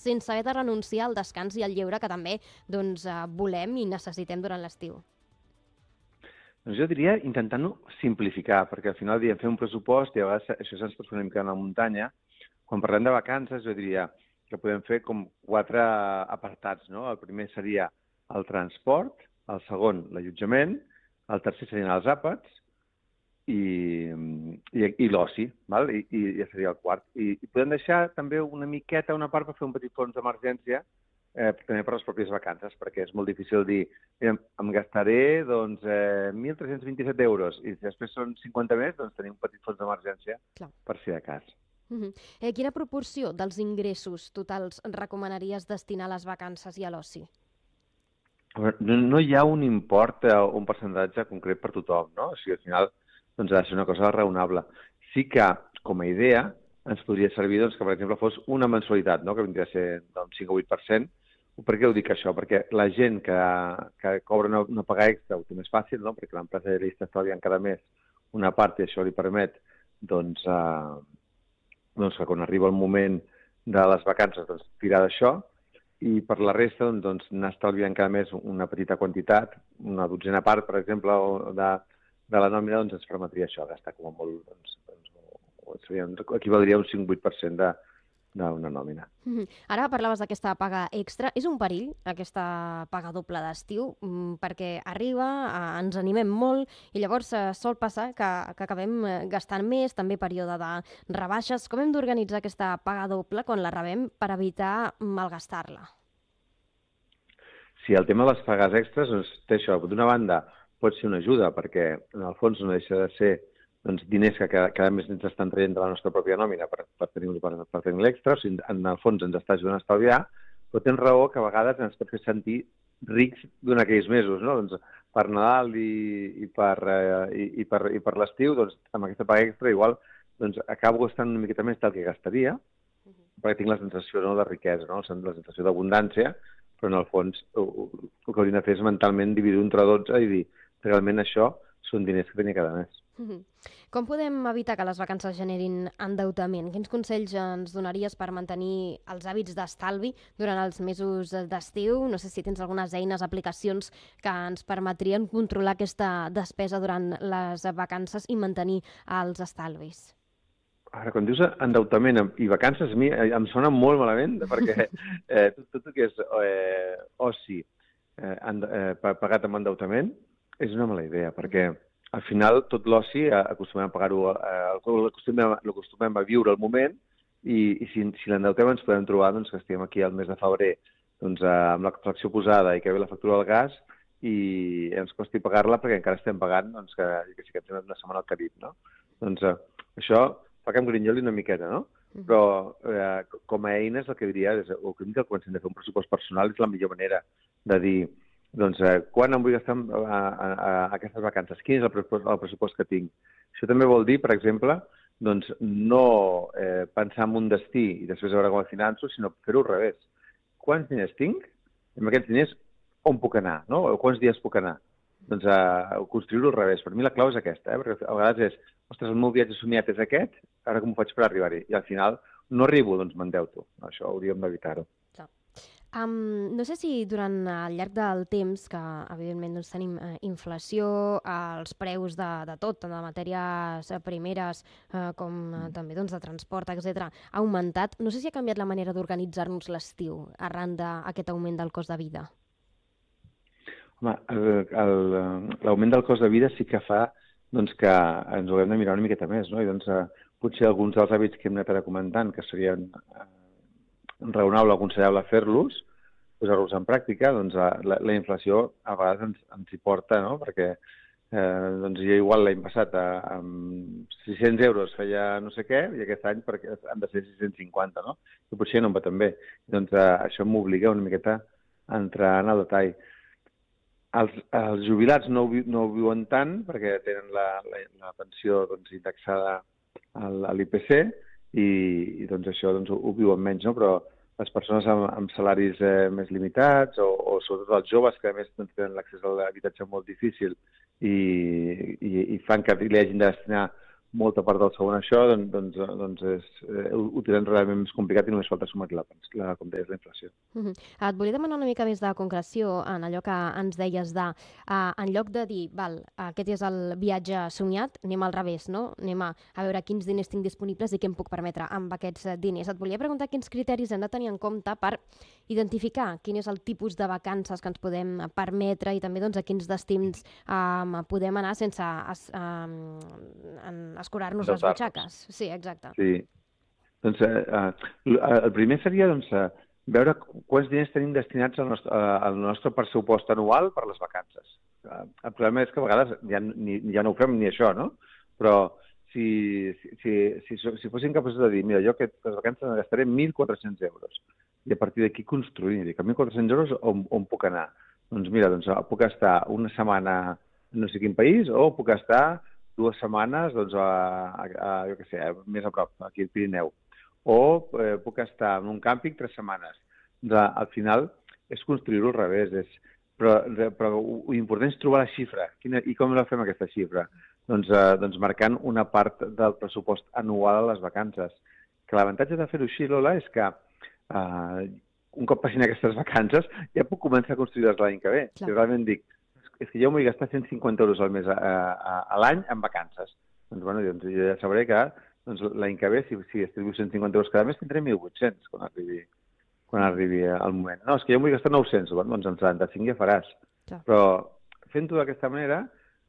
sense haver de renunciar al descans i al lleure que també volem i necessitem durant l'estiu? Doncs jo diria intentant-ho simplificar, perquè al final diem fer un pressupost i a vegades això se'ns pot fer una mica a la muntanya. Quan parlem de vacances, jo diria que podem fer com 4 apartats, no? El primer seria el transport, el segon l'allotjament, el tercer serien els àpats i l'oci, val? I ja seria el quart. I podem deixar també una miqueta, una part per fer un petit fons d'emergència, també per les pròpies vacances, perquè és molt difícil dir em gastaré 1.327 euros i si després són 50 més, doncs tenim un petit fons d'emergència per si de cas. Quina proporció dels ingressos totals recomanaries destinar a les vacances i a l'oci? No hi ha un import o un percentatge concret per tothom, no? O sigui, al final doncs, ha de ser una cosa raonable. Sí que, com a idea, ens podria servir que, per exemple, fos una mensualitat, no? Que vindria a ser d'un 5 o 8%. Per què ho dic això? Perquè la gent que cobra una paga extra ho té més fàcil, no? Perquè l'empresa li està estalviant cada mes una part i això li permet que quan arriba el moment de les vacances tirar d'això i per la resta anar estalviant cada mes una petita quantitat, una dotzena part, per exemple, de la nòmina, ens permetria això, gastar com a molt, equivaldria a un 5-8% d'una nòmina. Ara parlaves d'aquesta paga extra. És un perill, aquesta paga doble d'estiu, perquè arriba, ens animem molt i llavors sol passar que acabem gastant més, també període de rebaixes. Com hem d'organitzar aquesta paga doble quan la rebem per evitar malgastar-la? Sí, el tema de les pagues extres té això. D'una banda, pot ser una ajuda, perquè en el fons no deixa de ser diners que cada mes ens estan traient de la nostra pròpia nòmina per tenir l'extra, o sigui, en el fons ens està ajudant a estalviar, però tens raó que a vegades ens pot fer sentir rics durant aquells mesos, no? Doncs per Nadal i per l'estiu, amb aquesta paga extra igual acabo gastant una miqueta més del que gastaria, perquè tinc la sensació de riquesa, no? La sensació d'abundància, però en el fons el que hauríem de fer és mentalment dividir entre 12 i dir realment això són diners que tenia cada mes. Com podem evitar que les vacances generin endeutament? Quins consells ens donaries per mantenir els hàbits d'estalvi durant els mesos d'estiu? No sé si tens algunes eines, aplicacions que ens permetrien controlar aquesta despesa durant les vacances i mantenir els estalvis. Ara, quan dius endeutament i vacances, a mi em sona molt malament, perquè tot el que és oci pagat amb endeutament és una mala idea, perquè al final tot l'oci acostumem a pagar-ho, l'acostumem a viure al moment i si l'endeutem ens podem trobar que estem aquí al mes de febrer amb la calefacció posada i que ve la factura del gas i ens costi pagar-la perquè encara estem pagant que estem una setmana al Carib, no? Doncs això fa que em grinyoli una miqueta, no? Però com a eines el que diria és que comencem a fer un pressupost personal és la millor manera de dir quan em vull gastar aquestes vacances? Quin és el pressupost que tinc? Això també vol dir, per exemple, no pensar en un destí i després veure com el finanço, sinó fer-ho al revés. Quants diners tinc? I amb aquests diners on puc anar? No? O quants dies puc anar? Construir-ho al revés. Per mi la clau és aquesta, perquè a vegades és ostres, el meu viatge somiat és aquest, ara com ho faig per arribar-hi? I al final no arribo, doncs m'endeuto. Això hauríem d'evitar-ho. No sé si durant el llarg del temps, que evidentment tenim inflació, els preus de tot, tant de matèries primeres com també de transport, etc., ha augmentat. No sé si ha canviat la manera d'organitzar-nos l'estiu arran d'aquest augment del cost de vida. Home, l'augment del cost de vida sí que fa que ens ho hem de mirar una miqueta més, no? I potser alguns dels hàbits que hem anat ara comentant, que serien raonable o aconsellable fer-los, posar-los en pràctica, la inflació a vegades ens hi porta, no? Perquè jo igual l'any passat amb 600 euros feia no sé què i aquest any han de ser 650, no? I potser no em va tan bé. Això m'obliga una miqueta a entrar en el detall. Els jubilats no ho viuen tant perquè tenen la pensió indexada a l'IPC i això ho viuen menys, no? Però les persones amb salaris més limitats o sobretot els joves que a més tenen l'accés a l'habitatge molt difícil i fan que li hagin de destinar molta part del segon això, ho tenen realment més complicat i només falta sumar com deies, la inflació. Et volia demanar una mica més de concreció en allò que ens deies en lloc de dir, val, aquest és el viatge somiat, anem al revés, no? Anem a veure quins diners tinc disponibles i què em puc permetre amb aquests diners. Et volia preguntar quins criteris hem de tenir en compte per identificar quin és el tipus de vacances que ens podem permetre i també a quins destins podem anar sense escurar-nos les butxaques. Sí, exacte. Sí. Doncs el primer seria veure quants diners tenim destinats al nostre pressupost anual per les vacances. El problema és que a vegades ja no ho fem ni això, no? Però si fossin capaços de dir, mira, jo les vacances me gastaré 1.400 euros i a partir d'aquí construir, dic, a 1.400 euros on puc anar? Doncs mira, puc estar una setmana a no sé quin país o puc estar 2 setmanes jo què sé, més a prop, aquí al Pirineu. O puc estar en un càmping 3 setmanes. Al final és construir-ho al revés. Però l'important és trobar la xifra. I com la fem, aquesta xifra? Doncs marcant una part del pressupost anual a les vacances. Que l'avantatge de fer-ho així, Lola, és que un cop passin aquestes vacances ja puc començar a construir-les l'any que ve. Si realment dic, és que jo m'ho vull gastar 150 euros al mes a l'any en vacances. Doncs jo ja sabré que l'any que ve, si distribuïu 150 euros cada mes, tindré 1.800 quan arribi el moment. No, és que jo em vull gastar 900, doncs en 75 ja faràs. Però fent-ho d'aquesta manera,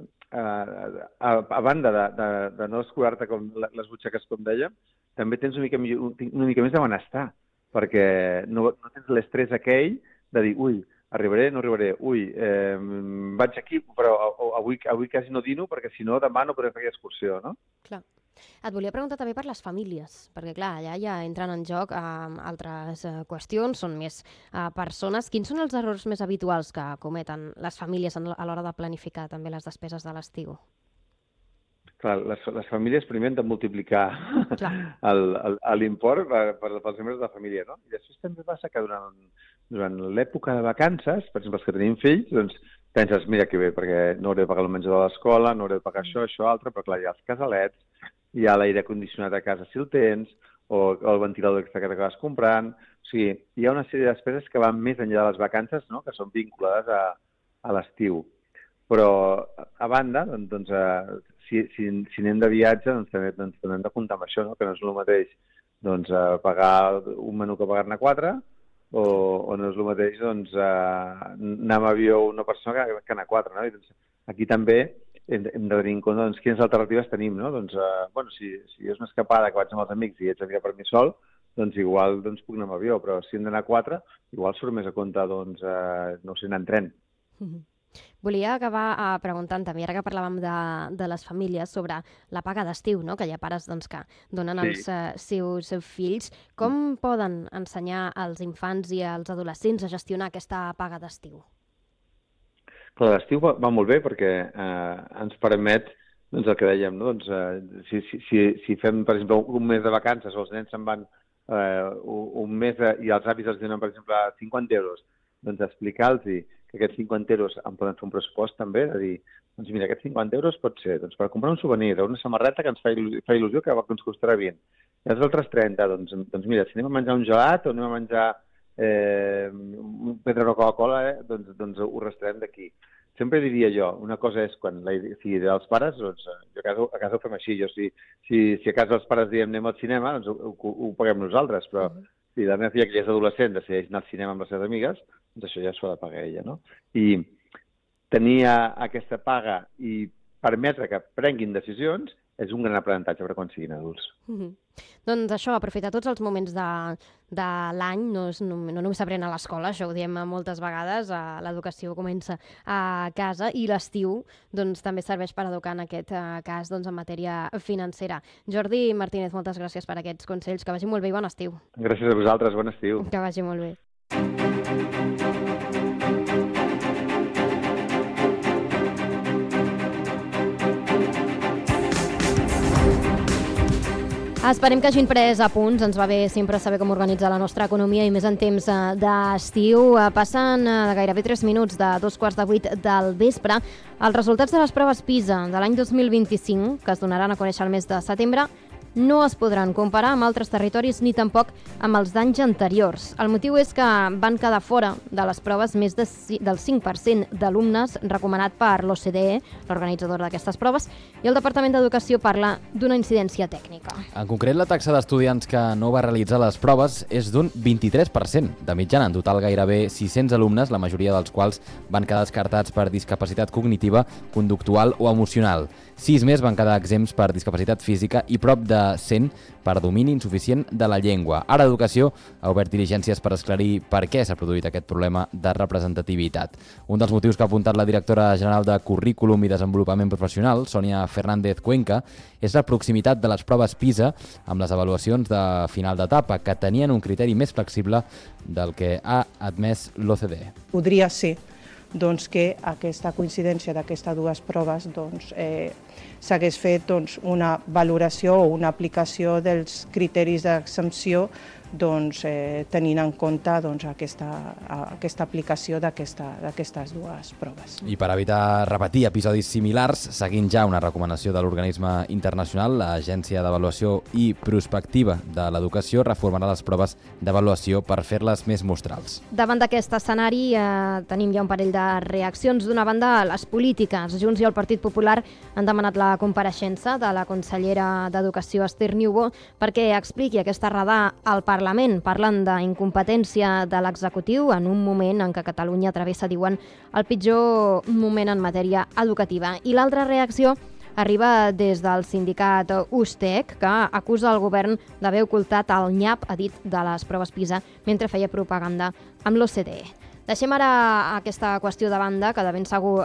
a banda de no descuidar-te les butxaques, com dèiem, també tens una mica més de benestar, perquè no tens l'estrès aquell de dir, ui, arribaré, no arribaré, ui, vaig aquí, però avui quasi no dino perquè si no demà no podré fer aquella excursió, no? Clar. Et volia preguntar també per les famílies, perquè clar, allà ja entren en joc altres qüestions, són més persones. Quins són els errors més habituals que cometen les famílies a l'hora de planificar també les despeses de l'estiu? Clar, les famílies primer han de multiplicar l'import pels membres de la família, no? I després també passa que durant l'època de vacances, per exemple, els que tenim fills, doncs penses, mira que bé, perquè no hauré de pagar el menjador de l'escola, no hauré de pagar això, altre, però clar, hi ha els casalets, hi ha l'aire condicionat a casa si el tens, o el ventilador extra que t'acabes comprant. O sigui, hi ha una sèrie de despeses que van més enllà de les vacances, no?, que són vinculades a l'estiu. Però, a banda, si anem de viatge, també hem de comptar amb això, no?, que no és el mateix pagar un menú que pagar-ne 4, o no és el mateix anar amb avió una persona que anar 4, no? I aquí també hem de tenir en compte quines alternatives tenim, no? Si és una escapada que vaig amb els amics i ets a mirar per mi sol, igual puc anar amb avió, però si hem d'anar 4, igual surt més a compte, no sé, anar en tren. Volia acabar preguntant també, ara que parlàvem de les famílies, sobre la paga d'estiu, no?, que hi ha pares que donen als seus fills. Com poden ensenyar als infants i als adolescents a gestionar aquesta paga d'estiu? Clar, l'estiu va molt bé perquè ens permet, el que dèiem, no? Si fem, per exemple, un mes de vacances o els nens se'n van un mes i els avis els donen, per exemple, 50 euros, explicar-los que aquests 50 euros en poden fer un pressupost també, de dir, mira, aquests 50 euros pot ser per comprar un souvenir o una samarreta que ens fa il·lusió que ens costarà 20. I els altres 30, mira, si anem a menjar un gelat o anem a menjar un pedra de Coca-Cola, ho restarem d'aquí. Sempre diria jo, una cosa és quan dels pares, jo a casa ho fem així. Si a casa els pares diem anem al cinema, ho paguem nosaltres, però si la meva filla, que ja és adolescent, decideix anar al cinema amb les seves amigues, això ja s'ho ha de pagar ella, no? I tenir aquesta paga i permetre que prenguin decisions és un gran aprenentatge per quan siguin adults. Doncs això, aprofitar tots els moments de l'any, no només s'aprèn a l'escola, això ho diem moltes vegades, l'educació comença a casa i l'estiu també serveix per educar en aquest cas en matèria financera. Jordi Martínez, moltes gràcies per aquests consells, que vagi molt bé i bon estiu. Gràcies a vosaltres, bon estiu. Que vagi molt bé. Esperem que hagin pres apunts. Ens va bé sempre saber com organitzar la nostra economia i més en temps d'estiu. Passen gairebé 3 minuts de 7:15 del vespre. Els resultats de les proves PISA de l'any 2025, que es donaran a conèixer el mes de setembre, no es podran comparar amb altres territoris ni tampoc amb els d'anys anteriors. El motiu és que van quedar fora de les proves més del 5% d'alumnes recomanat per l'OCDE, l'organitzador d'aquestes proves, i el Departament d'Educació parla d'una incidència tècnica. En concret, la taxa d'estudiants que no va realitzar les proves és d'un 23%. De mitjana, en total, gairebé 600 alumnes, la majoria dels quals van quedar descartats per discapacitat cognitiva, conductual o emocional. 6 més van quedar exempts per discapacitat física i prop de 100 per domini insuficient de la llengua. Ara Educació ha obert diligències per esclarir per què s'ha produït aquest problema de representativitat. Un dels motius que ha apuntat la directora general de Currículum i Desenvolupament Professional, Sònia Fernández Cuenca, és la proximitat de les proves PISA amb les avaluacions de final d'etapa, que tenien un criteri més flexible del que ha admès l'OCDE. Podria ser que aquesta coincidència d'aquestes dues proves s'hagués fet una valoració o una aplicació dels criteris d'exempció tenint en compte aquesta aplicació d'aquestes dues proves. I per evitar repetir episodis similars, seguint ja una recomanació de l'organisme internacional, l'Agència d'Avaluació i Prospectiva de l'Educació reformarà les proves d'avaluació per fer-les més mostrals. Davant d'aquest escenari tenim ja un parell de reaccions. D'una banda, les polítiques. Junts i el Partit Popular han demanat la compareixença de la consellera d'Educació, Esther Niubó, perquè expliqui aquesta errada al Parlament. Parlen d'incompetència de l'executiu en un moment en què Catalunya travessa, diuen, el pitjor moment en matèria educativa. I l'altra reacció arriba des del sindicat USTEC, que acusa el govern d'haver ocultat el nyap, ha dit, de les proves PISA mentre feia propaganda amb l'OCDE. Deixem ara aquesta qüestió de banda, que de ben segur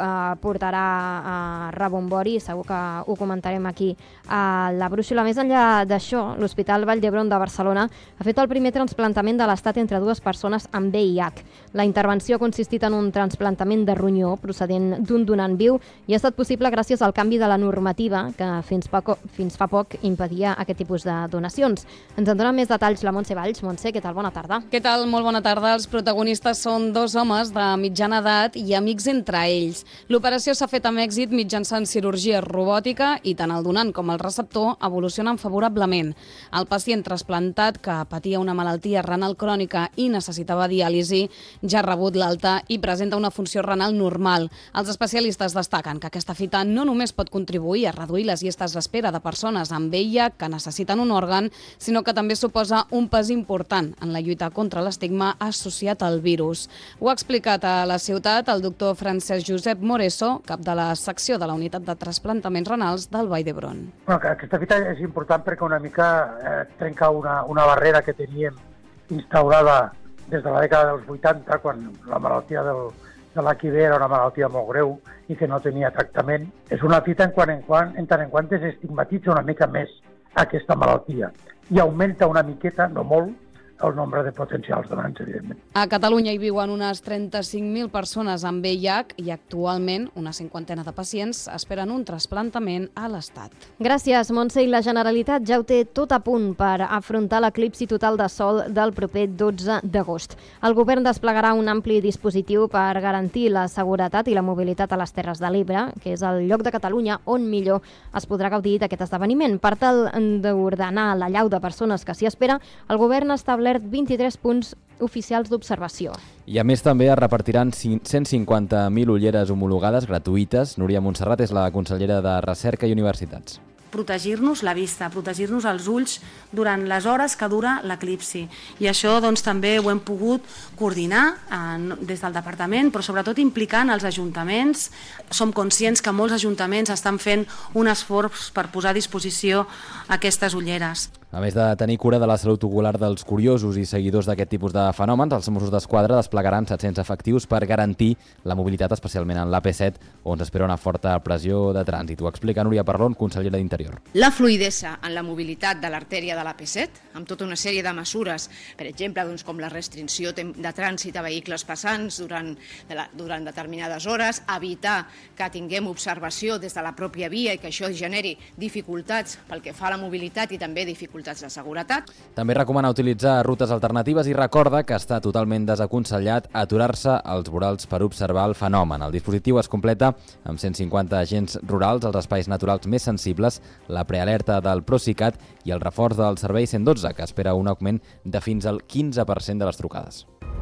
portarà rebombori, segur que ho comentarem aquí a la brúixola. Més enllà d'això, l'Hospital Vall d'Hebron de Barcelona ha fet el primer trasplantament de l'estat entre dues persones amb VIH. La intervenció ha consistit en un trasplantament de ronyó procedent d'un donant viu i ha estat possible gràcies al canvi de la normativa que fins fa poc impedia aquest tipus de donacions. Ens en donen més detalls la Montse Valls. Montse, què tal? Bona tarda. Què tal? Molt bona tarda. Els protagonistes són dos homes de mitjana edat i amics entre ells. L'operació s'ha fet amb èxit mitjançant cirurgia robòtica i tant el donant com el receptor evolucionen favorablement. El pacient trasplantat, que patia una malaltia renal crònica i necessitava diàlisi, ja ha rebut l'alta i presenta una funció renal normal. Els especialistes destaquen que aquesta fita no només pot contribuir a reduir les llistes d'espera de persones amb VIH que necessiten un òrgan, sinó que també suposa un pas important en la lluita contra l'estigma associat al virus. Ho ha explicat a la ciutat el doctor Francesc Josep Moreso, cap de la secció de la unitat de trasplantaments renals del Vall d'Hebron. Aquesta fita és important perquè una mica trenca una barrera que teníem instaurada des de la dècada dels 80, quan la malaltia de l'HIV era una malaltia molt greu i que no tenia tractament. És una fita en tant en quant desestigmatitza una mica més aquesta malaltia i augmenta una miqueta, no molt, el nombre de potencials donants, evidentment. A Catalunya hi viuen unes 35.000 persones amb VIH i actualment una 50ena de pacients esperen un trasplantament a l'Estat. Gràcies, Montse. I la Generalitat ja ho té tot a punt per afrontar l'eclipsi total de sol del proper 12 d'agost. El govern desplegarà un ampli dispositiu per garantir la seguretat i la mobilitat a les Terres de l'Ebre, que és el lloc de Catalunya on millor es podrà gaudir d'aquest esdeveniment. Per tal d'ordenar la llau de persones que s'hi espera, el govern ha establert 23 punts oficials d'observació. I a més també es repartiran 150.000 ulleres homologades gratuïtes. Núria Montserrat és la consellera de Recerca i Universitats. Protegir-nos la vista, protegir-nos els ulls durant les hores que dura l'eclipsi. I això també ho hem pogut coordinar des del departament, però sobretot implicant els ajuntaments. Som conscients que molts ajuntaments estan fent un esforç per posar a disposició aquestes ulleres. A més de tenir cura de la salut ocular dels curiosos i seguidors d'aquest tipus de fenòmens, els Mossos d'Esquadra desplegaran 700 efectius per garantir la mobilitat, especialment en l'AP7, on s'espera una forta pressió de trànsit. Ho explica Núria Parlon, consellera d'Interior. La fluïdesa en la mobilitat de l'artèria de l'AP7, amb tota una sèrie de mesures, per exemple, com la restricció de trànsit a vehicles passants durant determinades hores, evitar que tinguem observació des de la pròpia via i que això generi dificultats pel que fa a la mobilitat i també dificultats dificultats de seguretat. També recomana utilitzar rutes alternatives i recorda que està totalment desaconsellat aturar-se als vorals per observar el fenomen. El dispositiu es completa amb 150 agents rurals als espais naturals més sensibles, la prealerta del Procicat i el reforç del servei 112, que espera un augment de fins al 15% de les trucades.